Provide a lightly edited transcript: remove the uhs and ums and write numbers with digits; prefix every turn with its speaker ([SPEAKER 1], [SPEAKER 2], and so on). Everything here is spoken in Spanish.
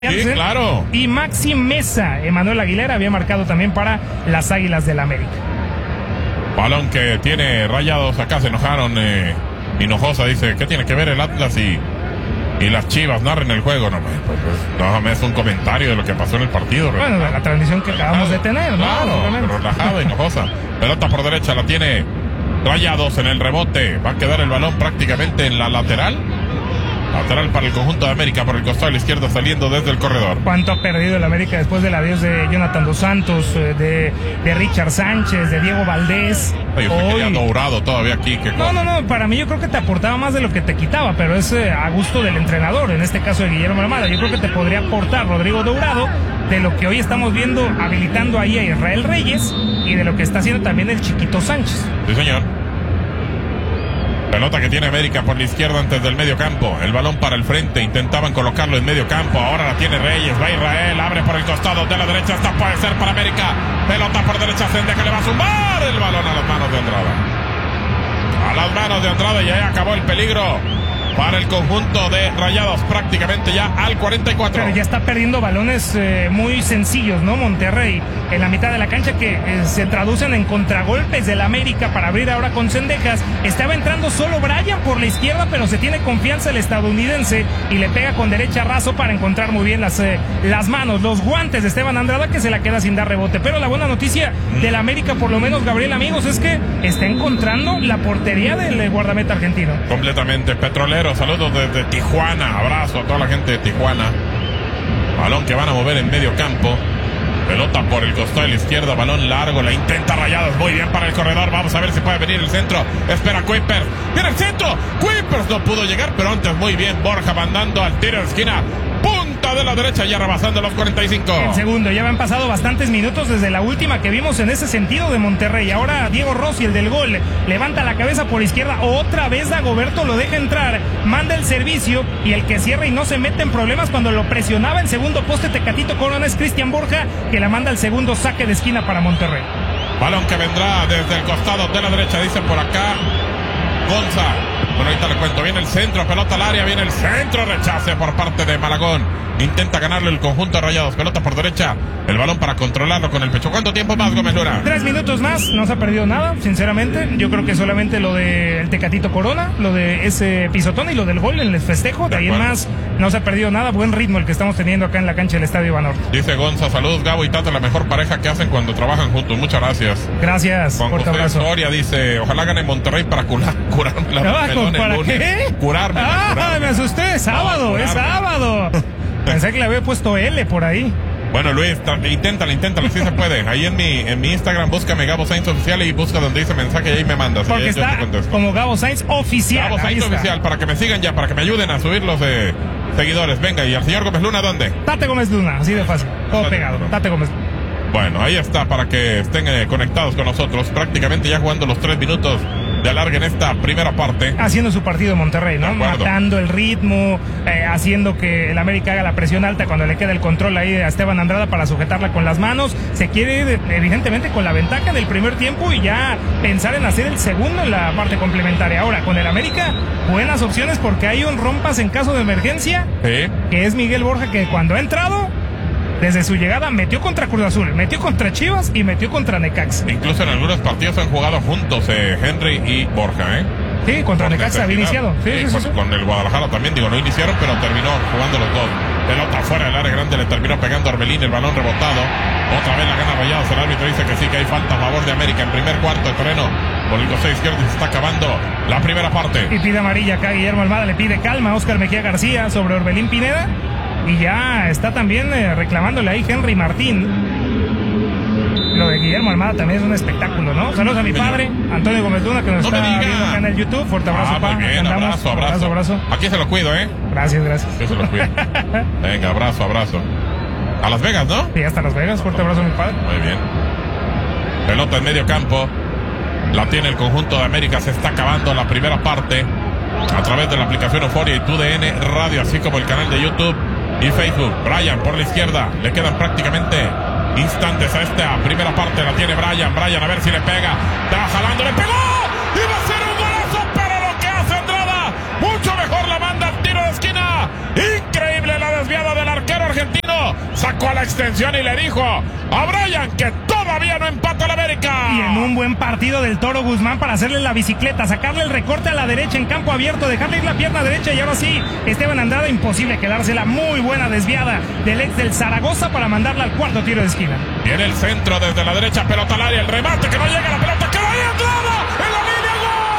[SPEAKER 1] Sí, claro.
[SPEAKER 2] Y Maxi Mesa, Emanuel Aguilera, había marcado también para las Águilas del América.
[SPEAKER 1] Balón que tiene Rayados. Acá se enojaron. Hinojosa dice: ¿qué tiene que ver el Atlas y las Chivas? Narren el juego. No, es un comentario de lo que pasó en el partido.
[SPEAKER 2] Bueno, de la transmisión que acabamos de tener, ¿no?
[SPEAKER 1] Claro, relajado, Hinojosa. Pelota por derecha, la tiene Rayados en el rebote. Va a quedar el balón prácticamente en la lateral. Lateral para el conjunto de América por el costado de la izquierda, saliendo desde el corredor.
[SPEAKER 2] ¿Cuánto ha perdido el América después del adiós de Jonathan Dos Santos, de Richard Sánchez, de Diego Valdés?
[SPEAKER 1] Yo quería Dourado todavía aquí.
[SPEAKER 2] No, para mí yo creo que te aportaba más de lo que te quitaba, pero es a gusto del entrenador, en este caso de Guillermo Almada. Yo creo que te podría aportar Rodrigo Dourado de lo que hoy estamos viendo habilitando ahí a Israel Reyes y de lo que está haciendo también el Chiquito Sánchez.
[SPEAKER 1] Sí, señor. Pelota que tiene América por la izquierda antes del medio campo. El balón para el frente. Intentaban colocarlo en medio campo. Ahora la tiene Reyes. Va Israel. Abre por el costado de la derecha. Esta puede ser para América. Pelota por derecha. Sende que le va a sumar el balón a las manos de Andrada. A las manos de Andrada. Y ahí acabó el peligro para el conjunto de Rayados, prácticamente ya al 44.
[SPEAKER 2] Pero ya está perdiendo balones muy sencillos, ¿no? Monterrey en la mitad de la cancha que se traducen en contragolpes del América para abrir ahora con Cendejas. Estaba entrando solo Bryan por la izquierda, pero se tiene confianza el estadounidense y le pega con derecha Razo para encontrar muy bien las manos, los guantes de Esteban Andrada, que se la queda sin dar rebote. Pero la buena noticia del América, por lo menos Gabriel, amigos, es que está encontrando la portería del guardameta argentino.
[SPEAKER 1] Completamente. Petrolero, saludos desde Tijuana, abrazo a toda la gente de Tijuana. Balón que van a mover en medio campo. Pelota por el costado de la izquierda, balón largo, la intenta Rayados, muy bien para el corredor. Vamos a ver si puede venir el centro. Espera Kuipers, viene el centro. Kuipers no pudo llegar, pero antes muy bien Borja mandando al tiro de esquina. Punta de la derecha, ya rebasando los 45.
[SPEAKER 2] El segundo, ya han pasado bastantes minutos desde la última que vimos en ese sentido de Monterrey. Ahora Diego Rossi, el del gol, levanta la cabeza por izquierda. Otra vez Dagoberto lo deja entrar, manda el servicio y el que cierra y no se mete en problemas cuando lo presionaba en segundo poste Tecatito Corona es Cristian Borja, que la manda al segundo saque de esquina para Monterrey.
[SPEAKER 1] Balón que vendrá desde el costado de la derecha, dice por acá Gonza. Bueno, ahorita le cuento. Viene el centro, pelota al área, viene el centro, rechace por parte de Malagón. Intenta ganarle el conjunto de Rayados. Pelota por derecha, el balón para controlarlo con el pecho. ¿Cuánto tiempo más, Gómez Luna?
[SPEAKER 2] 3 minutos más, no se ha perdido nada, sinceramente. Yo creo que solamente lo del Tecatito Corona, lo de ese pisotón y lo del gol en el festejo. De ahí en más, no se ha perdido nada. Buen ritmo el que estamos teniendo acá en la cancha del Estadio Banorte.
[SPEAKER 1] Dice Gonza, saludos Gabo y Tato, la mejor pareja que hacen cuando trabajan juntos. Muchas gracias.
[SPEAKER 2] Gracias,
[SPEAKER 1] Juan
[SPEAKER 2] fuerte
[SPEAKER 1] José
[SPEAKER 2] abrazo.
[SPEAKER 1] Soria dice, ojalá gane Monterrey para curarme la melón el lunes.
[SPEAKER 2] ¿Qué?
[SPEAKER 1] Curarme.
[SPEAKER 2] Me asusté, es sábado, es sábado. Pensé que le había puesto L por ahí.
[SPEAKER 1] Bueno, Luis, inténtalo, sí se puede. Ahí en mi Instagram, búscame Gabo Sainz Oficial y busca donde dice mensaje y ahí me mandas.
[SPEAKER 2] Porque está como Gabo Sainz Oficial.
[SPEAKER 1] Gabo Sainz Oficial, para que me sigan ya, para que me ayuden a subir los seguidores. Venga, ¿y al señor Gómez Luna dónde?
[SPEAKER 2] Tate Gómez Luna, así de fácil. Todo pegado, Tate Gómez.
[SPEAKER 1] Bueno, ahí está, para que estén conectados con nosotros. Prácticamente ya jugando los 3 minutos de alargue en esta primera parte.
[SPEAKER 2] Haciendo su partido Monterrey, ¿no? Matando el ritmo, haciendo que el América haga la presión alta cuando le queda el control ahí a Esteban Andrada para sujetarla con las manos. Se quiere ir evidentemente con la ventaja del primer tiempo y ya pensar en hacer el segundo en la parte complementaria. Ahora, con el América, buenas opciones porque hay un rompas en caso de emergencia, que es Miguel Borja, que cuando ha entrado, desde su llegada, metió contra Cruz Azul, metió contra Chivas y metió contra Necaxa.
[SPEAKER 1] Incluso en algunos partidos han jugado juntos Henry y Borja,
[SPEAKER 2] Sí, contra Necaxa había iniciado. Sí.
[SPEAKER 1] Con el Guadalajara también, no iniciaron, pero terminó jugando los dos. Pelota fuera del área grande, le terminó pegando a Orbelín, el balón rebotado. Otra vez la gana Rayados, el árbitro dice que sí, que hay falta a favor de América en primer cuarto de terreno. Por el costado izquierdo se está acabando la primera parte.
[SPEAKER 2] Y pide amarilla acá Guillermo Almada, le pide calma a Óscar Mejía García sobre Orbelín Pineda. Y ya está también reclamándole ahí Henry Martín. Lo de Guillermo Almada también es un espectáculo, ¿no? Saludos a mi padre, Antonio Gómez Luna, que nos está viendo acá en el YouTube. Fuerte abrazo,
[SPEAKER 1] muy bien, abrazo. Aquí se lo cuido,
[SPEAKER 2] Gracias.
[SPEAKER 1] Aquí se lo cuido. Venga, abrazo. A Las Vegas, ¿no?
[SPEAKER 2] Sí, hasta Las Vegas. Fuerte abrazo a mi padre.
[SPEAKER 1] Muy bien. Pelota en medio campo. La tiene el conjunto de América. Se está acabando la primera parte a través de la aplicación Euforia y TUDN Radio, así como el canal de YouTube y Facebook. Bryan por la izquierda, le quedan prácticamente instantes a esta primera parte. La tiene Bryan, a ver si le pega, está jalando, le pegó, iba a ser un golazo, pero lo que hace Andrada, mucho mejor, la manda al tiro de esquina, increíble la desviada del arquero delantero argentino sacó a la extensión y le dijo a Brian que todavía no empata el América.
[SPEAKER 2] Y en un buen partido del Toro Guzmán para hacerle la bicicleta, sacarle el recorte a la derecha en campo abierto, dejarle ir la pierna derecha y ahora sí, Esteban Andrada imposible quedársela. Muy buena desviada del ex del Zaragoza para mandarla al cuarto tiro de esquina.
[SPEAKER 1] Viene el centro desde la derecha, pelota al área, el remate que no llega, la pelota queda ahí, Andrada.